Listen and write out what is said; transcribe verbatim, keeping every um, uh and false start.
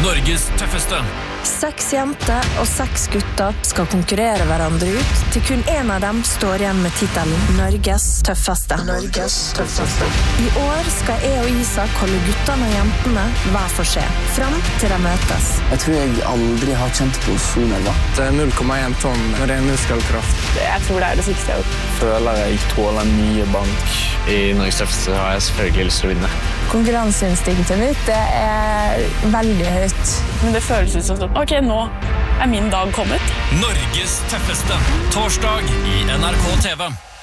Norges tøffeste. Seks jenter og seks gutter skal konkurrere hverandre ut, til kun en av dem står igjen med titelen Norges tøffeste. Norges tøffeste. I år skal jeg og Isak holde guttene og jentene hver for seg, fram til de møtes. Jeg tror jeg aldri har kjent på soner. Det er null komma én tonn med ren muskelkraft. Jeg tror det er det sykeste jeg har gjort. Føler jeg tåler mye bank. I Norges tøffeste har jeg selvfølgelig lyst til å vinne. Konkurranseinstinktet mitt, det er veldig høyt. Men det føles ut som sånn, ok, nå er min dag kommet. Norges tøffeste. Torsdag i N R K T V.